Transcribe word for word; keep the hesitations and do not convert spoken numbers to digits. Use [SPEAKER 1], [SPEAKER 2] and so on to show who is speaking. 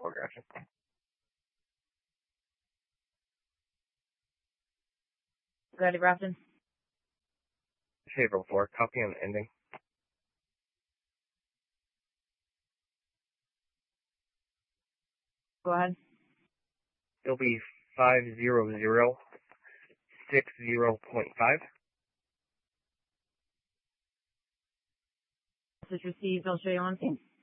[SPEAKER 1] four, gotcha.
[SPEAKER 2] Ready, Brafton?
[SPEAKER 1] April four, copy on the ending.
[SPEAKER 2] Go ahead.
[SPEAKER 1] It'll be five zero zero six zero point five.
[SPEAKER 2] Message received. I'll show you on scene.